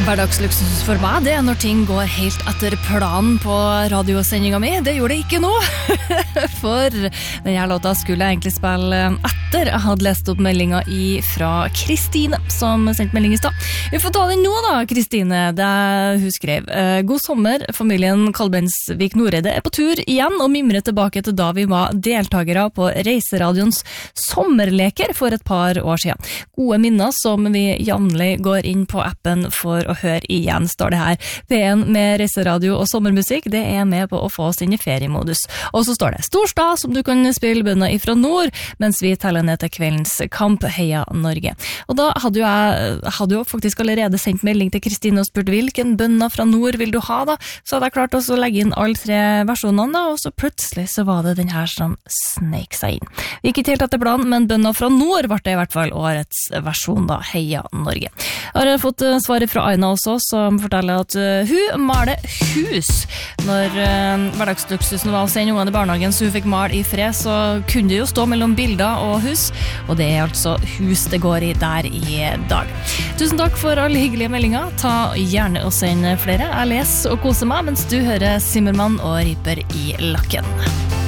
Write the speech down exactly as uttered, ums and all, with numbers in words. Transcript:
Hverdagsluksus for meg, det er når ting går helt etter planen på radiosendinga mi. Det gjorde det ikke nå, for denne låta skulle jeg egentlig spille etter jeg hadde lest opp meldinga i fra Kristine, som sendte melding i stad. Vi får ta den nå da, Kristine, det hun skrev. God sommer, familien Kalbensvik Noreide er på tur igjen og mimrer tilbake til da vi var deltakere på Reiseradions sommerleker for et par år siden. Gode minner som vi jevnlig går inn på appen for å høre igjen, står det her. P en med reiseradio og sommermusikk, det er med på å få oss inn i feriemodus. Og så står det Storstad, som du kan spille bønner ifra nord, mens vi teller ned til kveldens kamp, Heia Norge. Og da hadde jo jeg hadde jo faktisk allerede sendt melding til Kristine og spurt hvilken bønner fra nord vil du ha da? Så hadde jeg klart også å legge inn alle tre versjonene da, og så plutselig så var det den her som snek seg inn. Vi gikk ikke helt etter planen, men bønner fra nord ble det i hvert fall årets versjon da, Heia Norge. Jeg har fått svaret fra Aina også, som forteller at uh, hun maler hus. Når uh, hverdagsluksusen var å sende ungene i barnehagen, så hun fikk male i fred, så kunne det jo stå mellom bilder og hus, og det er altså hus det går i der i dag. Tusen takk for alle hyggelige meldinger. Ta gjerne og send flere. Jeg leser og koser meg, mens du hører Zimmermann og Riper i lakken.